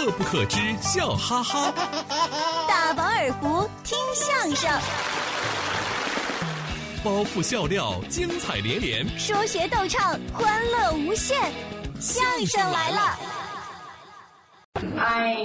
乐不可支，笑哈哈。 大饱耳福，听相声。 包袱笑料，精彩连连； 说学逗唱，欢乐无限。相声来了！ 哎，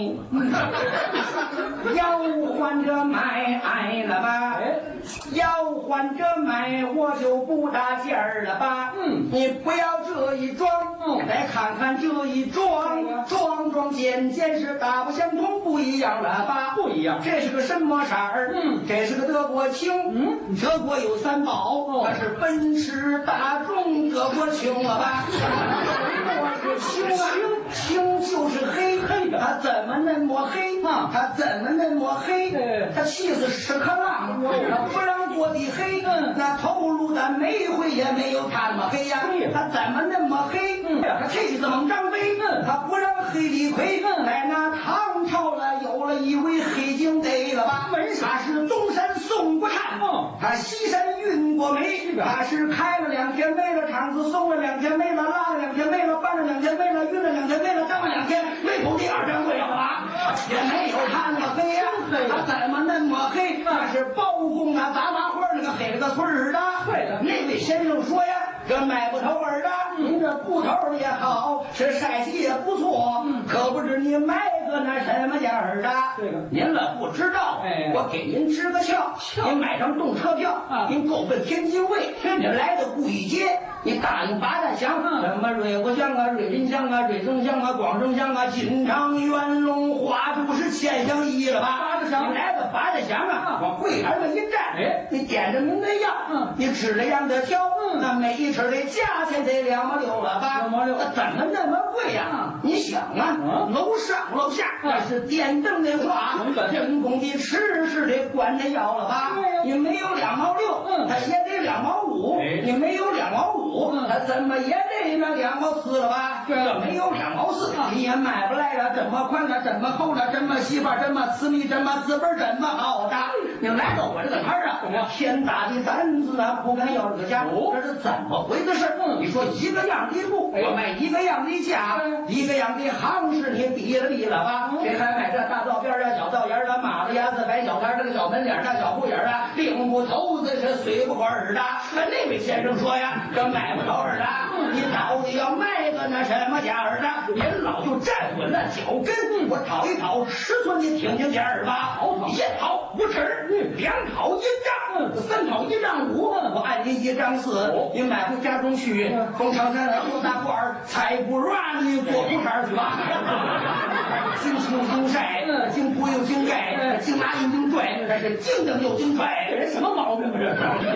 要换着买了吧？要换着买，我就不搭劲儿了吧？你不要这一装，来看看这一装，装件是大不相同，不一样了吧？不一样，这是个什么色儿？这是个德国青。德国有三宝，那是奔驰、大众、德国青了吧？我是青啊，青就是黑。他怎么那么黑？他怎么那么黑？他气死屎壳郎，他不让做的黑。那头颅的煤灰也没有他那么黑呀。他怎么那么黑？他气死猛张飞，他不让黑李逵。在那唐朝了，有了一位黑警逮了吧？他是东山宋国汉，他西山运过煤，他是开了2天煤了，厂子送了2天煤了，拉了2天煤了，搬了2天煤了，运了2天煤了，当了2天煤口第2天会了吧？也没有他那么黑呀，他怎么那么黑？那是包公啊，杂花花那个黑了个村儿的。对了，那位先生说呀，这卖布头儿的，您这布头也好，是晒气也不错，可不知你买个那什么价儿的？这个您了不知道，我给您支个窍，您买张动车票，您够奔天津卫，你来到顾义街，你打听八大乡，什么瑞国乡啊、瑞林乡啊、瑞城乡啊、广州乡啊、金昌、元龙、花都是千乡一了吧？你来到八大乡啊，往柜台上一站，你点着您的药，你指着样的挑，那每一尺的价钱得2毛6了吧？2毛6，怎么那么贵呀？你想啊，楼上楼下那是电灯的话，人工的吃是得管着要了吧？你没有2毛6，他也得2毛5，你没有2毛5，他怎么也得那2毛4了吧？这没有2毛4，你也买不来了，这么宽了，这么厚了，这么细吧，这么私密，这么资本，这么好的。你来到我这个摊儿啊，天大的胆子啊，不敢要这个价，这是怎么回事？你说一个样的布，我卖一个样的价，一个样的行市，你比了吧？谁还买这大道边啊、小道沿的、马子牙子、白小摊这个小门脸的、小铺眼的、领不头子是随不管的。那位先生说呀，这买不着的，你到底要卖个那什么价儿的？您老就站稳了脚跟，我讨一讨尺寸，你听听价儿吧。1讨5尺，2讨1丈，3讨1丈5，我按您1丈4，你买回家中去，封长山做大褂儿，才不软你做裤衩去吧。经出经晒，经铺又经盖，经拿又经拽，这是经蹬又经拽，人什么毛病啊？这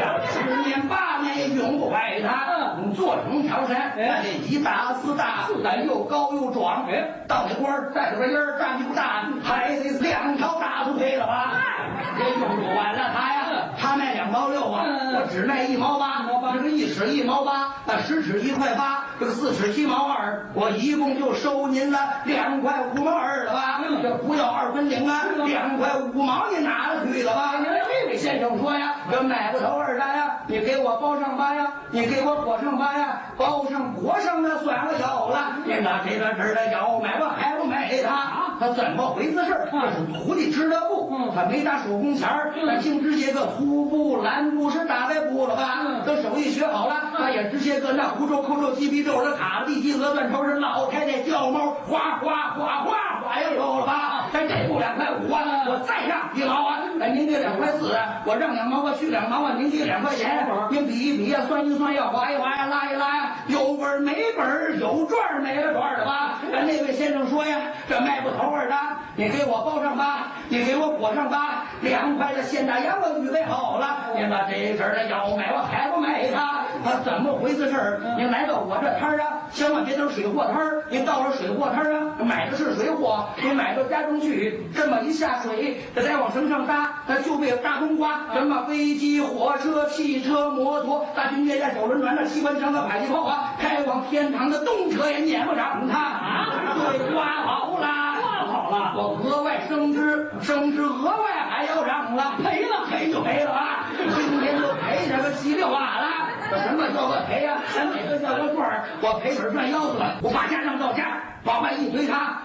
10年8年也用不坏它。做成条山，那得1大4大，又高又壮。到那官带着个烟儿，站不大，还得2条大腿配了吧？这用不完了他呀，他卖2毛6啊，我只卖1毛8，这个1尺1毛8，那10尺1块8，这个4尺7毛2，我一共就收您了2块5毛2了吧？这不要2分领啊，2块5毛你拿了去了吧？这位先生说呀，这买不头2单呀，你给我包上吧呀，你给我裹上吧呀，包上裹上那算了有了，你拿这个纸的要买吧还不买他怎么回事？这是徒弟织的布，他没打手工钱儿，他净织些个粗布、蓝布是大白布了吧？等手艺学好了，他也织些个那胡皱、扣皱、鸡皮皱的卡地鸡鹅断头是老太太叫猫，哗哗哗哗哗要有了吧？这布2块5啊，我再让1毛啊，您给2块4，我让2毛我去2毛啊，您给2块钱，您比一比呀，算一算呀，划一划呀，拉一拉呀，有本没本，有赚没了赚的吧？那位先生说呀，这卖不头的，你给我包上吧，你给我裹上吧，2块的现大洋我预备好了，您把这事儿的要买我还不买他怎么回事？您来到我这摊儿啊，千万别等水货摊儿，您到了水货摊儿啊，买的是水货，您买到家中去，这么一下水，再往绳上搭，就被大冬瓜，什么飞机、火车、汽车、摩托、大军列舰、手轮船的机关枪的迫击炮啊，开往天堂的动车也撵不上它对，刮好了，我额外升职额外还要让了，赔就赔了啊，今天就赔这个稀里哗啦。什么叫个赔呀？哪个叫个赚？我赔本赚腰子了，我把价让到价，往外一推他，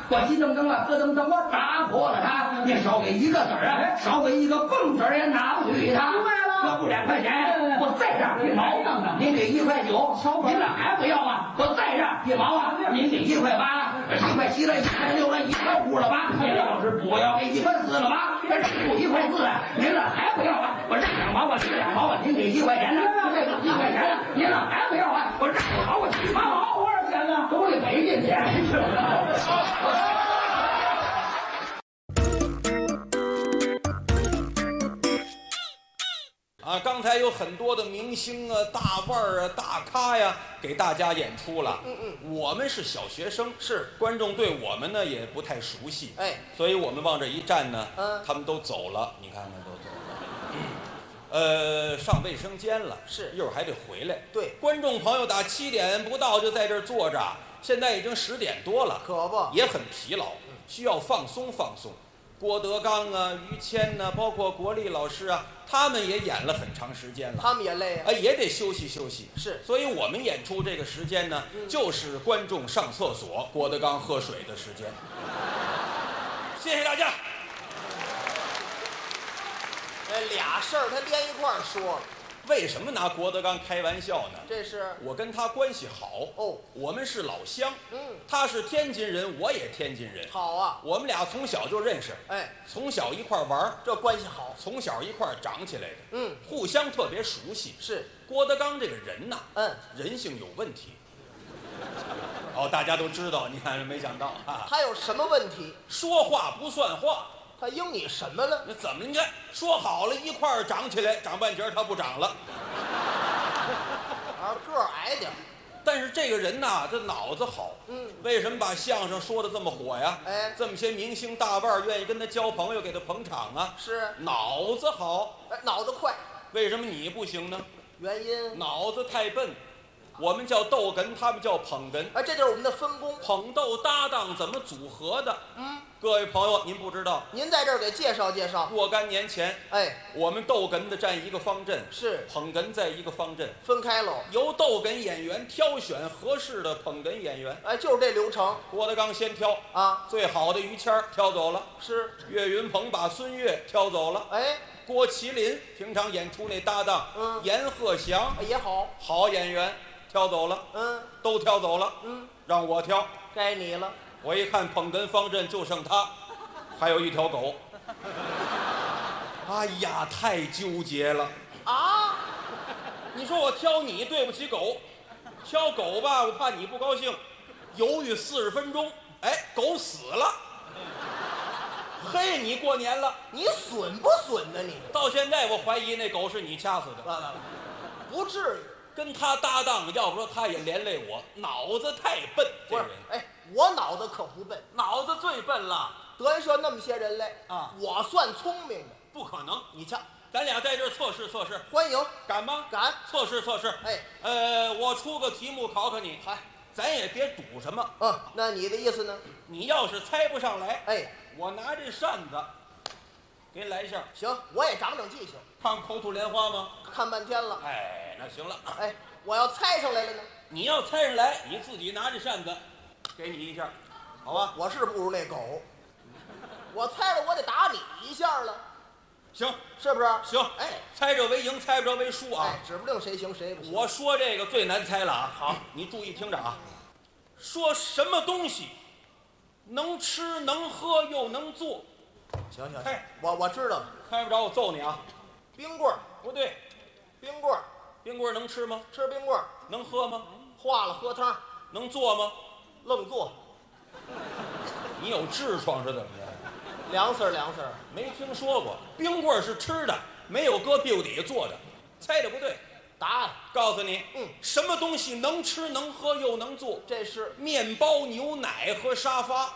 我急噔噔了，咯噔噔，我打破了它。你少给一个子儿啊，少给一个蹦子儿也拿不对它。这不2块钱，我再让1毛，您给1块9，您这还不要啊？我再让1毛啊，您给1块8，1块7了，1块6了，1块5了吧？您要是不要给1块4了吧？这不1块4啊，您这还不要啊？我让2毛，我给2毛啊，您给1块钱呢？这个1块钱了，您这还不要啊？我让2毛，我7毛，多少钱呢？都得赔进去。 啊，刚才有很多的明星啊、大腕儿啊、大咖呀，给大家演出了。我们是小学生， 是观众对我们呢也不太熟悉， 哎， 所以我们往这一站呢，他们都走了，你看看都走了。上卫生间了， 是一会儿还得回来。 对， 观众朋友打7点不到就在这儿坐着，现在已经10点多了， 可不也很疲劳，需要放松放松。郭德纲啊、于谦呐、包括国立老师啊，他们也演了很长时间了， 他们也累啊。 也得休息休息。 是， 所以我们演出这个时间呢，就是观众上厕所、郭德纲喝水的时间。谢谢大家。 俩事儿他连一块儿说了， 为什么拿郭德纲开玩笑呢？ 这是我跟他关系好哦， 我们是老乡。 他是天津人，我也天津人。 好啊， 我们俩从小就认识， 哎， 从小一块玩， 这关系好， 从小一块长起来的， 互相特别熟悉。 是郭德纲这个人呐， 人性有问题。大家都知道，你看没想到啊， 他有什么问题？ 说话不算话。 他应你什么了？ 那怎么？你看说好了一块儿长起来，长半截他不长了， 个儿矮点。 但是这个人呐，这脑子好。为什么把相声说的这么火呀？这么些明星大腕愿意跟他交朋友，给他捧场啊。 是脑子好， 脑子快。 为什么你不行呢？ 原因脑子太笨。我们叫逗哏，他们叫捧哏。 这就是我们的分工。 捧逗搭档怎么组合的？各位朋友，您不知道， 您在这儿给介绍介绍。 若干年前，我们逗哏的站一个方阵， 是捧哏在一个方阵， 分开喽。 由逗哏演员挑选合适的捧哏演员。 就是这流程。 郭德纲先挑啊， 最好的于谦挑走了， 是岳云鹏把孙越挑走了。郭麒麟平常演出那搭档，阎鹤祥也好， 好演员。挑走了，都挑走了，让我挑， 该你了。 我一看捧哏方阵就剩他，还有一条狗。哎呀，太纠结了啊！ 你说我挑你对不起狗，挑狗吧，我怕你不高兴，犹豫40分钟，狗死了。嘿，你过年了， 你损不损呢？你到现在我怀疑那狗是你掐死的，不至于。 跟他搭档，要不说他也连累我，脑子太笨。 不是，我脑子可不笨， 脑子最笨了。 德云社那么些人来啊，我算聪明的， 不可能。 你瞧， 咱俩在这儿测试测试， 欢迎， 敢吗？ 敢， 测试测试。我出个题目考考你，咱也别赌什么。 那你的意思呢？ 你要是猜不上来，我拿这扇子给你来一下。 行，我也长长记性。 看口吐莲花吗？ 看半天了。 那行了。 我要猜上来了呢？ 你要猜上来，你自己拿着扇子，给你一下，好吧？ 我是不如那狗，我猜了我得打你一下了。 行， 是不是？ 行。猜着为赢，猜不着为输啊。 指不定谁行谁不行。 我说这个最难猜了啊。好，你注意听着啊。说什么东西能吃能喝又能做？ 行，我知道了。 猜不着我揍你啊！ 冰棍儿不对， 冰棍儿。 冰棍能吃吗？ 吃冰棍儿。 能喝吗？ 化了喝汤。 能做吗？ 愣做。 你有痔疮是怎么着？ 凉丝儿， 没听说过。冰棍是吃的，没有搁屁股底下做的。猜的不对。 答案告诉你，什么东西能吃能喝又能做？ 这是面包、牛奶和沙发。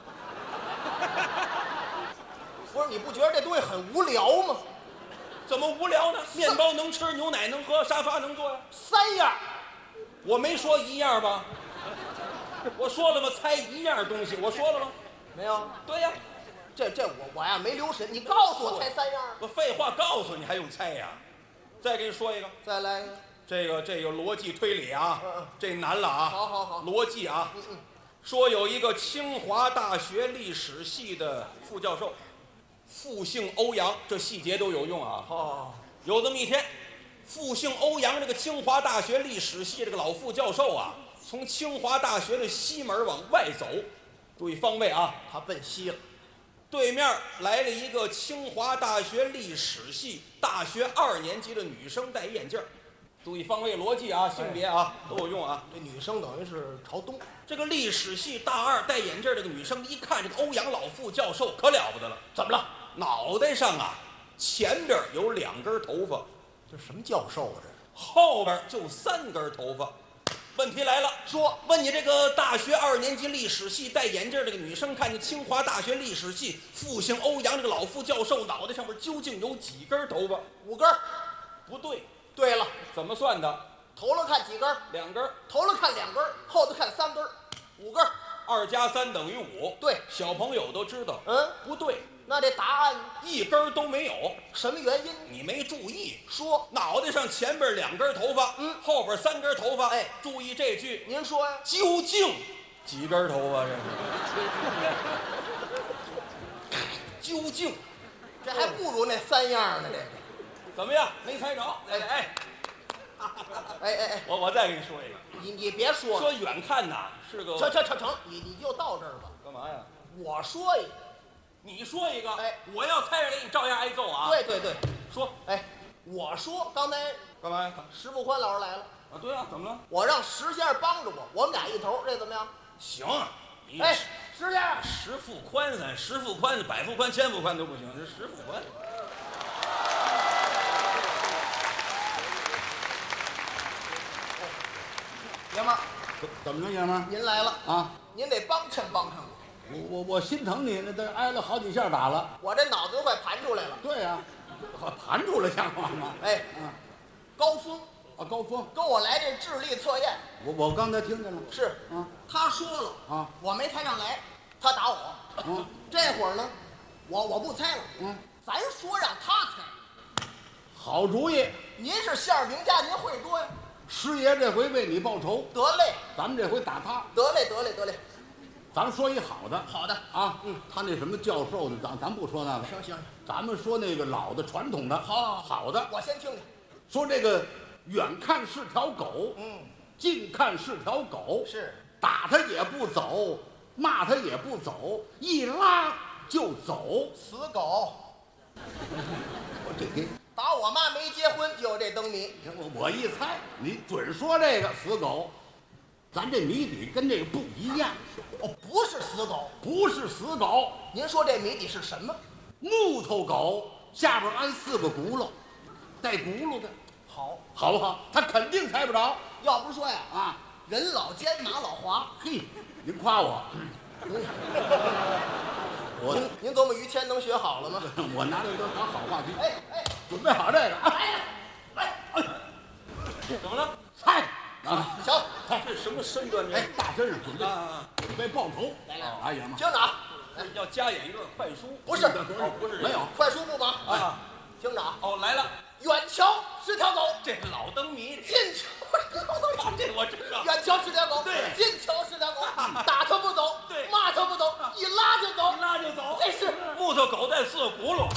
不是，你不觉得这东西很无聊吗？ 怎么无聊呢？面包能吃，牛奶能喝，沙发能坐呀。 3样， 我没说1样吧？我说了吗？猜1样东西，我说了吗？ 没有。 对呀， 这我呀没留神，你告诉我猜3样。 我废话告诉你还用猜呀？再给你说一个， 再来一个。 这个逻辑推理啊，这难了啊。 好。 逻辑啊， 说有一个清华大学历史系的副教授，复姓欧阳，这细节都有用啊。 哦， 有这么一天，复姓欧阳这个清华大学历史系这个老副教授啊，从清华大学的西门往外走，注意方位啊， 他奔西了。 对面来了一个清华大学历史系大学2年级的女生，戴眼镜。注意方位逻辑啊，性别啊都有用啊。 这女生等于是朝东。 这个历史系大2戴眼镜这个女生一看这个欧阳老副教授可了不得了， 怎么了？ 脑袋上啊前边有2根头发， 这什么教授啊？这后边就3根头发。问题来了，说问你这个大学2年级历史系戴眼镜这个女生，看见清华大学历史系复姓欧阳这个老副教授脑袋上面究竟有几根头发 ？5根。 不对。 对了， 怎么算的？ 头了看几根 ？2根。 头了看2根，后头看3根，5根。 2加3等于5。 对， 小朋友都知道。不对。 那这答案 1根都没有。 什么原因？ 你没注意。 说脑袋上前边2根头发，后边3根头发。 哎， 注意这句。 您说呀？ 究竟几根头发？这究竟， 这还不如那3样呢。这个怎么样？没猜着？哎，我再给你说一个。 你别说了。 说远看呐是个。 成，你就到这儿吧。 干嘛呀？ 我说一个， 你说一个。 哎， 我要猜着了，你照样挨揍啊。 对， 说。 哎，我说刚才干嘛呀？ 石富宽老师来了。 啊，对啊，怎么了？ 我让石先生帮着我们俩一头，这怎么样？ 行。 哎，石先生， 石富宽百富宽千富宽都不行，这石富宽。 爷们儿， 怎么了，爷们儿？ 您来了啊！ 您得帮衬我。 我心疼你，那都挨了好几下打了。 我这脑子都快盘出来了。 对呀，盘出来像话吗？ 哎，高峰啊，高峰跟我来这智力测验。 我刚才听见了。 是啊， 他说了啊， 我没猜上来，他打我。这会儿呢，我不猜了。咱说让他猜。 好主意。 您是馅儿饼家，您会多呀。 师爷这回为你报仇。 得嘞， 咱们这回打他。 得嘞。 咱们说一好的。 好的啊，他那什么教授的，咱不说那个。 行， 咱们说那个老的传统的。好的。 我先听听。 说这个远看是条狗，近看是条狗， 是打他也不走，骂他也不走，一拉就走， 死狗。 我这给打我妈没结婚就有这灯谜。 我一猜，你准说这个死狗。咱这谜底跟这个不一样。 不是死狗。 不是死狗。 您说这谜底是什么？ 木头狗下边安4个轱辘，带轱辘的。好不好？他肯定猜不着。 要不说呀， 啊， 人老奸马老滑。 嘿，您夸我。 您琢磨于谦能学好了吗？ 我拿这都当好话题。 哎， 准备好这个啊！ 怎么了？ 猜啊！ 行， 这什么身段？ 哎，大身上准备报仇。 来， 哎呀妈！ 听着啊， 要加演一段快书。 不是， 不是没有快书不忙啊。 听着啊。 来了。 远瞧是条狗， 这是老灯谜。 近瞧这我知道。 远瞧是条狗， 对， 近瞧是条狗，打它不走， 对， 骂它不走，一拉就走，这是木头狗带4个轱辘，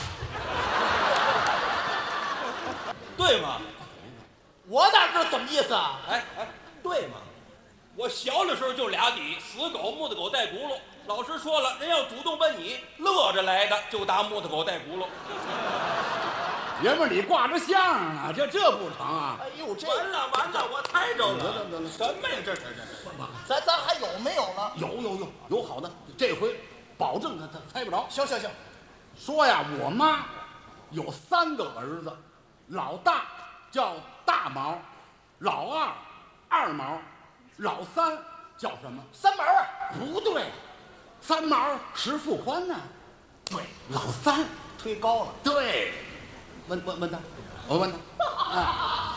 对吗？ 我哪知道怎么意思啊？ 哎，对吗？我小的时候就俩底，死狗、木头狗带轱辘。老师说了，人要主动奔你，乐着来的就打木头狗带轱辘。 爷们儿，你挂着相啊，这不成啊！ 哎呦，这完了，我猜着了。 得什么呀？这咱还有没有了？ 有好的，这回保证他猜不着。 行， 说呀，我妈有3个儿子，老大叫大毛，老二二毛，老三叫什么 ？3毛啊？ 不对，3毛石富宽呢？对，老三推高了。 对。问他，我问他。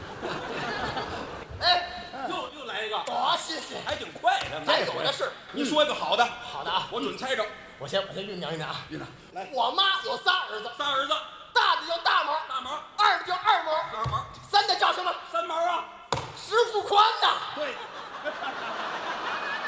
又来一个， 多新鲜， 还挺快的。 还有的是。 你说一个好的。 好的啊， 我准猜着。 我先酝酿啊。 来， 我妈有仨儿子，大的叫大毛，二的叫二毛，三的叫什么？ 3毛啊。 石富宽呐。 对。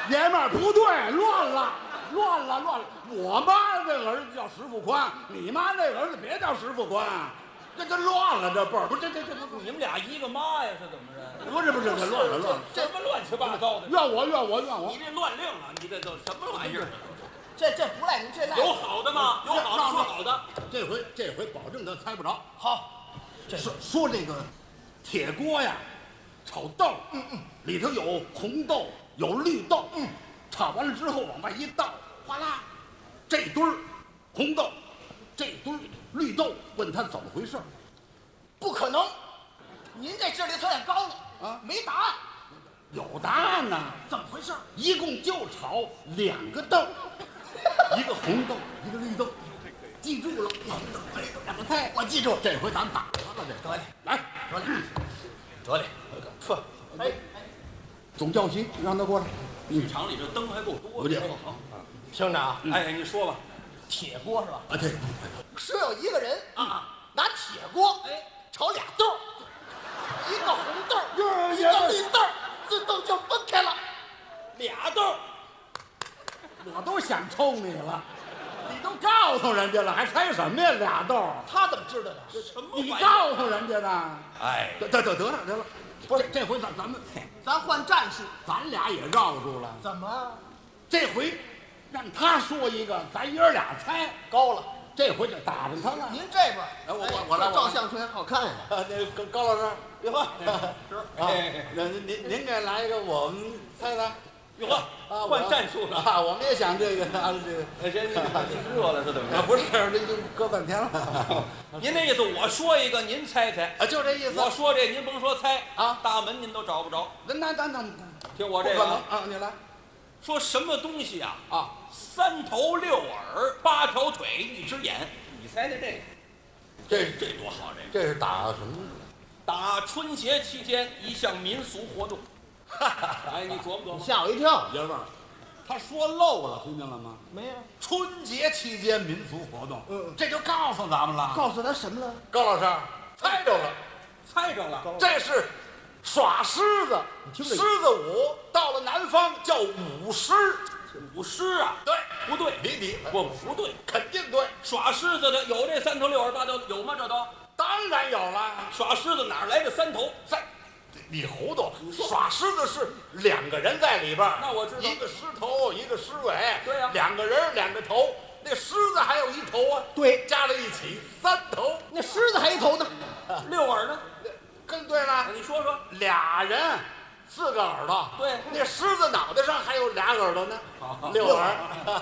爷们儿不对，乱了。我妈这儿子叫石富宽，你妈那儿子别叫石富宽，这乱了，这辈儿不是这你们俩一个妈呀，是怎么着？ 不是这乱了， 什么乱七八糟的？ 怨我！ 你这乱令啊！你这都什么玩意儿？ 这不赖您，这赖有好的吗？有好的说好的。 这回保证他猜不着。 好， 说这个铁锅呀，炒豆，里头有红豆，有绿豆，炒完了之后往外一倒，哗啦，这堆儿红豆，这堆儿绿豆，问他怎么回事？ 不可能，您这智力测验高了啊， 没答案。 有答案呢， 怎么回事？ 一共就炒2个豆，一个红豆，一个绿豆，记住了，红豆绿豆2个菜， 我记住了。 这回咱打他了，这得嘞， 来， 得嘞，说， 总教习让他过来。 剧场里这灯还够多的。好， 听着啊， 哎，你说吧。 铁锅是吧？ 啊，对， 说有一个人拿铁锅炒俩豆，一个红豆，一个绿豆，自动就分开了。 俩豆， 我都想抽你了，你都告诉人家了，还猜什么呀？俩豆， 他怎么知道的？ 什么玩意你儿？ 告诉人家的。 哎， 得了，不是这回咱换战术。 咱俩也绕住了。 怎么这回让他说一个，咱爷儿俩猜。 高了？ 这回就打着他了。 您这边， 我来照相出来好看呀。 那高老师， 哟呵， 那您给来一个，我们猜猜。 哟呵，换战术了。 啊，我们也想这个先把您热了是怎么着？ 不是，这就搁半天了。 您那意思，我说一个，您猜猜。 啊，就这意思。 我说这，您甭说猜啊， 大门您都找不着。 那听我这个啊，你来。 说什么东西啊？ 啊 ，3头6耳8条腿1只眼，你猜猜这个？这多好！ 这是打什么？ 打春节期间一项民俗活动。哎，你琢磨琢磨。 吓我一跳。 爷们儿，他说漏了，听见了吗？ 没有。 春节期间民俗活动，这就告诉咱们了。 告诉他什么了？ 高老师猜着了， 猜着了， 这是耍狮子，狮子舞，到了南方叫舞狮。 舞狮啊？ 对， 不对，不对， 肯定对。 耍狮子的有这3头6耳8条，有吗？这都当然有了。 耍狮子哪来的3头？ 你糊涂！耍狮子是2个人在里边， 那我知道， 一个狮头，一个狮尾。 对呀 ，2个人2个头，那狮子还有1头啊。 对， 加在一起3头。 那狮子还一头呢 ，6耳呢？ 更对了。 你说说 ，2人4个耳朵。 对， 那狮子脑袋上还有2耳朵呢，6耳。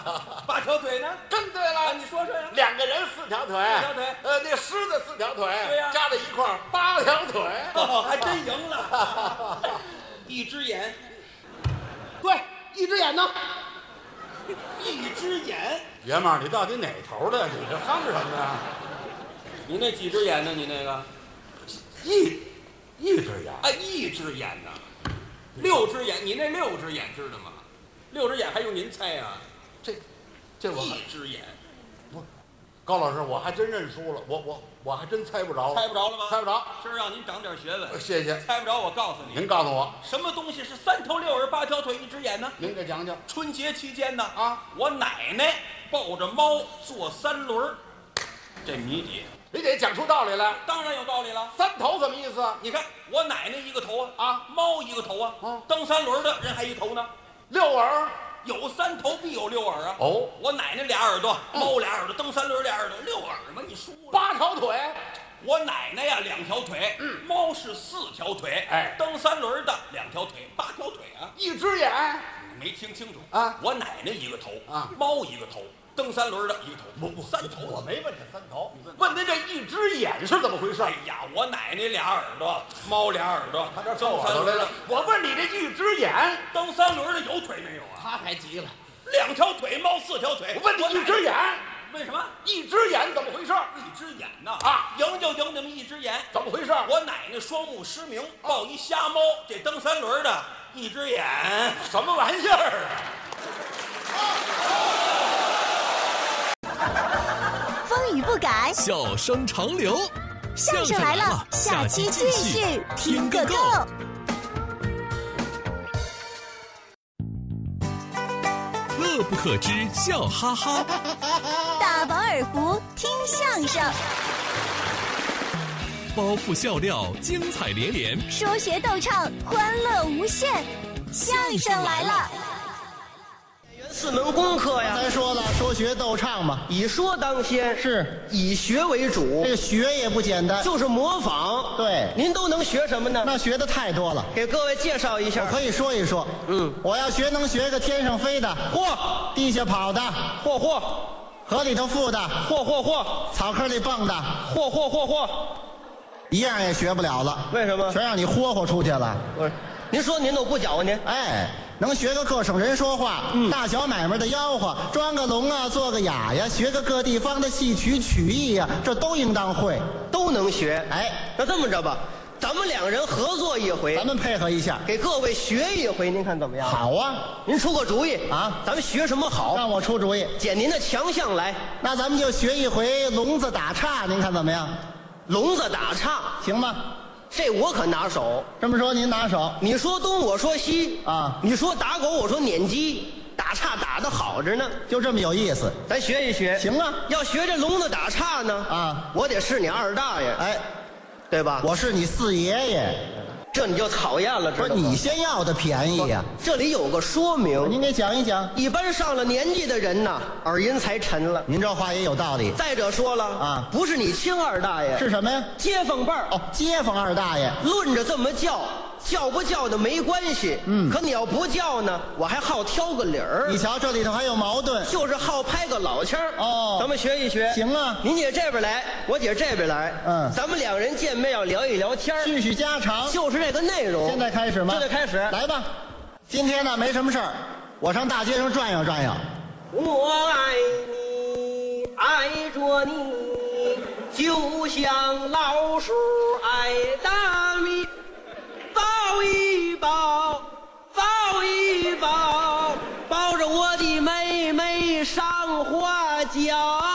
8条腿呢？ 更对了。 你说说呀。 2个人4条腿。4 条腿。 那狮子4条腿。 对呀。 加在一块儿8条腿。 还真赢了。1只眼。 对，1只眼呢 ？1只眼。 爷们儿，你到底哪头的？你这哼什么呀？ 你那几只眼呢？你那个一只眼。 啊，1只眼呢？6只眼，你那6只眼知道吗？6只眼还用您猜呀？ 这我 1只眼。 不，高老师，我还真认输了，我还真猜不着了。 猜不着了吗？ 猜不着。 今儿让您长点学问。 谢谢。 猜不着，我告诉你。 您告诉我， 什么东西是3头6耳8条腿1只眼呢？ 您给讲讲。 春节期间呢， 我奶奶抱着猫坐3轮，这谜底。 你得讲出道理来。 当然有道理了。 3头什么意思？ 你看我奶奶1个头啊， 猫1个头啊，蹬3轮的人还1头呢。 6耳， 有3头必有6耳啊。 哦， 我奶奶2耳朵，猫2耳朵，蹬3轮2耳朵，6耳嘛，你输了。 8条腿。 我奶奶呀2条腿，猫是4条腿， 哎， 蹬3轮的2条腿，8条腿啊。 1只眼。 没听清楚啊？ 我奶奶1个头啊， 猫1个头。 蹬3轮的1个头，不3头。 我没问这3头，问您这1只眼是怎么回事？ 哎呀，我奶奶2耳朵，猫2耳朵， 他这皱耳朵来了。我问你这1只眼， 蹬3轮的有腿没有啊？ 他还急了 ，2条腿，猫4条腿。 我问你1只眼， 为什么 1只眼怎么回事 ？1只眼呐啊， 赢就赢你们1只眼， 怎么回事？ 我奶奶双目失明，抱一瞎猫，这蹬3轮的1只眼， 什么玩意儿啊？ 风雨不改， 笑声长流。 相声来了，下期继续听个够。 不可知笑哈哈， 大饱耳福听相声， 包袱笑料精彩连连， 说学逗唱欢乐无限，相声来了。 四门功课呀， 咱说了，说学逗唱嘛， 以说当先， 是以学为主。 这个学也不简单， 就是模仿。 对， 您都能学什么呢？ 那学的太多了， 给各位介绍一下。 可以说一说。我要学能学个天上飞的， 嚯， 地下跑的， 嚯， 河里头浮的， 嚯， 草坑里蹦的， 嚯， 一样也学不了了。 为什么？ 全让你豁出去了。 不是，您说您都不搅和您。 哎，能学个各省人说话，大小买卖的吆喝，装个聋啊，做个哑呀，学个各地方的戏曲曲艺呀，这都应当会， 都能学。 哎， 那这么着吧，咱们两人合作一回， 咱们配合一下， 给各位学一回，您看怎么样？ 好啊， 您出个主意啊， 咱们学什么好？ 让我出主意， 捡您的强项来。 那咱们就学一回聋子打岔，您看怎么样？ 聋子打岔， 行吗？ 这我可拿手。 这么说您拿手， 你说东，我说西啊， 你说打狗，我说撵鸡，打岔打得好着呢， 就这么有意思。 咱学一学。 行啊， 要学这聋子打岔呢， 啊， 我得是你二大爷， 哎， 对吧？ 我是你四爷爷， 这你就讨厌了，知道吗？ 不是你先要的便宜呀。 这里有个说明， 您给讲一讲。 一般上了年纪的人呐，耳音才沉了。 您这话也有道理。 再者说了啊， 不是你亲二大爷， 是什么呀？ 街坊辈儿。 哦，街坊二大爷。 论着这么叫，叫不叫的没关系。可你要不叫呢，我还好挑个理儿。 你瞧，这里头还有矛盾， 就是好拍个老腔儿。 哦， 咱们学一学。 行啊， 您姐这边来，我姐这边来。咱们两人见面要聊一聊天， 叙叙家常， 就是这个内容。 现在开始吗？ 现在开始， 来吧。今天呢没什么事儿，我上大街上转悠转悠。 我爱你，爱着你，就像老鼠爱大米。抱一抱，抱一抱，抱着我的妹妹上花轿，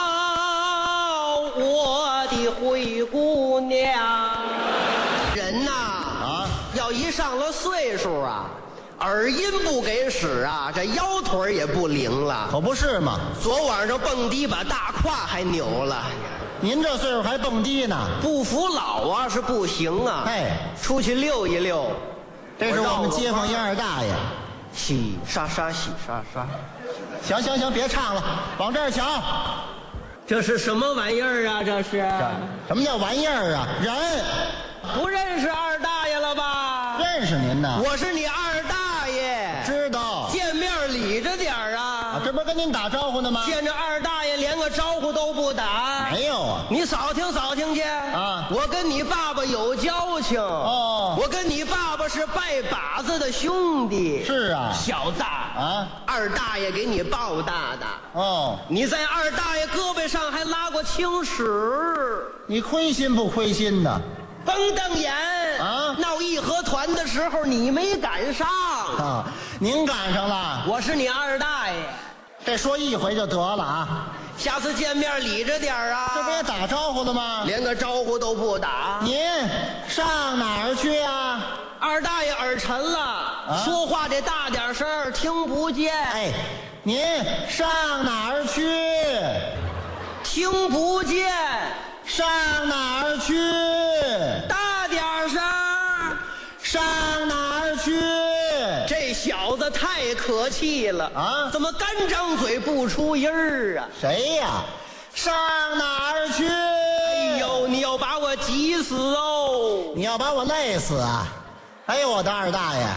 我的灰姑娘。人呐，要一上了岁数啊，耳音不给使啊，这腰腿也不灵了。 可不是嘛， 昨晚上蹦迪把大胯还扭了。 您这岁数还蹦迪呢？ 不服老啊是不行啊。 哎， 出去溜一溜。 这是我们街坊一二大爷。 洗刷刷，洗刷刷。 行，别唱了，往这儿瞧。 这是什么玩意儿啊？这是什么叫玩意儿啊？人不认识二大爷了吧？ 认识您呢， 我是你二大爷， 知道。 见面理着点儿啊！ 这不是跟您打招呼呢吗？ 见着二大爷连个招呼都不打。 没有啊， 你扫听去啊！ 我跟你爸爸有交情哦， 我跟你爸爸是拜把子的兄弟。 是啊， 小子啊， 二大爷给你抱大的哦， 你在二大爷胳膊上还拉过青史， 你亏心不亏心呢？ 甭瞪眼啊！ 闹义和团的时候你没赶上啊，您赶上了。 我是你二大爷， 这说一回就得了啊！ 下次见面理着点啊！ 这不也打招呼了吗？ 连个招呼都不打。 您上哪儿去呀？ 二大爷耳沉了，说话得大点声，听不见。 哎，您上哪儿去？ 听不见。 上哪儿去？ 大点声。 上哪儿去？ 这小子太可气了啊！ 怎么干张嘴不出音儿啊？ 谁呀？上哪儿去？ 哎呦，你要把我急死哦！ 你要把我累死啊！哎呦，我的二大爷！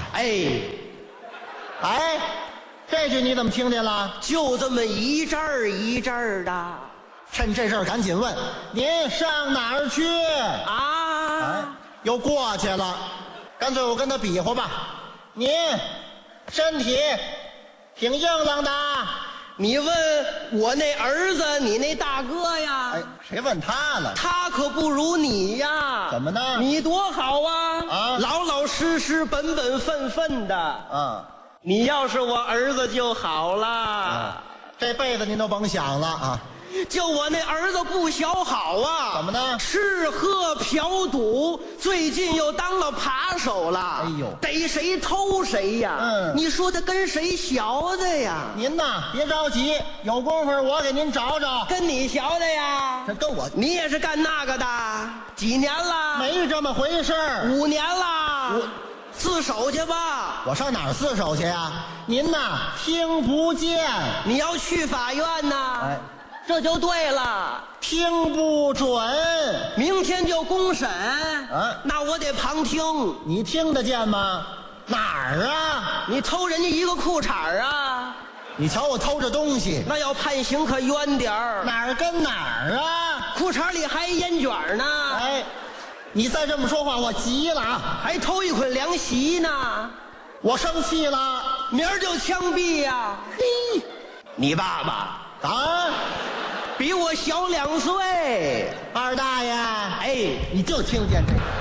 哎，这句你怎么听见了？ 就这么一阵儿一阵儿的。 趁这事儿赶紧问，您上哪儿去？ 啊！ 又过去了，干脆我跟他比划吧。您身体挺硬朗的。 你问我那儿子，你那大哥呀？ 哎，谁问他了？ 他可不如你呀。 怎么呢？ 你多好啊！ 啊， 老老实实、本本分分的。 啊， 你要是我儿子就好了。 这辈子您都甭想了啊！ 就我那儿子不小好啊！ 怎么呢？ 吃喝嫖赌，最近又当了扒手了。 哎呦， 逮谁偷谁呀！你说他跟谁学的呀？ 您呐，别着急，有功夫我给您找找。 跟你学的呀？ 这跟我， 你也是干那个的？几年了？ 没这么回事儿。 5年了。自首去吧。 我上哪儿自首去呀？您呐，听不见。 你要去法院呐？ 哎， 这就对了。 听不准。 明天就公审。 啊， 那我得旁听。 你听得见吗？哪儿啊？ 你偷人家一个裤衩啊？ 你瞧我偷着东西， 那要判刑可冤点儿。 哪儿跟哪儿啊？ 裤衩里还烟卷呢。 哎，你再这么说话，我急了啊！ 还偷一捆凉席呢。 我生气了， 明儿就枪毙呀！嘿，你爸爸啊， 比我小2岁。 二大爷， 哎， 你就听见这个。